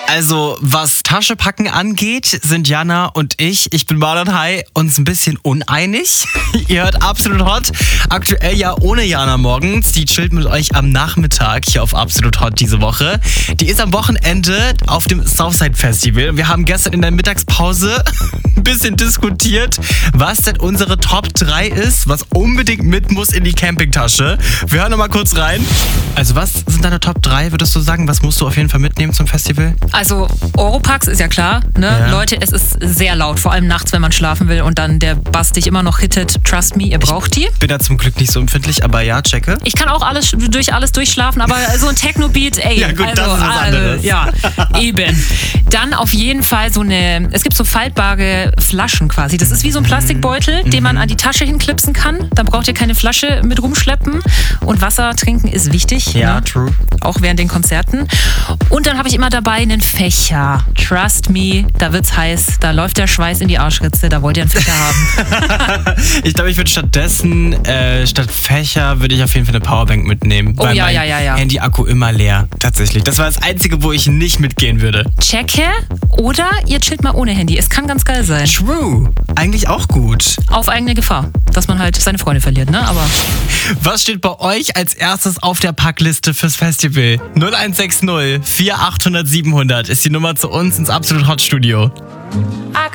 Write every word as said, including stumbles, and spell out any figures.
Also, was Taschepacken angeht, sind Jana und ich, ich bin Marlon Hai, uns ein bisschen uneinig. Ihr hört Absolut Hot. Aktuell ja ohne Jana morgens. Die chillt mit euch am Nachmittag hier auf Absolut Hot diese Woche. Die ist am Wochenende auf dem Southside Festival. Wir haben gestern in der Mittagspause ein bisschen diskutiert, was denn unsere Top drei ist, was unbedingt mit muss in die Campingtasche. Wir hören noch mal kurz rein. Also, was sind deine Top drei, würdest du sagen? Was musst du auf jeden Fall mitnehmen zum Festival? Also Oropax ist ja klar, ne? Ja. Leute, es ist sehr laut, vor allem nachts, wenn man schlafen will und dann der Bass dich immer noch hittet. Trust me, ihr braucht die. Ich bin da zum Glück nicht so empfindlich, aber ja, checke. Ich kann auch alles durch alles durchschlafen, aber so ein Techno-Beat, ey. Ja gut, also, das ist was anderes. Äh, ja, eben. Dann auf jeden Fall so eine, es gibt so faltbare Flaschen quasi. Das ist wie so ein Plastikbeutel, mhm. den man an die Tasche hinklipsen kann. Da braucht ihr keine Flasche mit rumschleppen. Und Wasser trinken ist wichtig. Ja, ne? true. Auch während den Konzerten. Und dann habe ich immer dabei einen Fächer. Trust me, da wird's heiß, da läuft der Schweiß in die Arschritze, da wollt ihr einen Fächer haben. Ich glaube, ich würde stattdessen, äh, statt Fächer, würde ich auf jeden Fall eine Powerbank mitnehmen. Oh weil ja, mein ja, ja, ja. Handy-Akku immer leer, tatsächlich. Das war das Einzige, wo ich nicht mitgehen würde. Checke oder ihr chillt mal ohne Handy. Es kann ganz geil sein. True. Eigentlich auch gut. Auf eigene Gefahr, dass man halt seine Freunde verliert, ne? Aber Was steht bei euch als erstes auf der Packliste fürs Festival? null eins sechs null vier achthundert siebenhundert ist die Nummer zu uns ins Absolut Hot Studio. I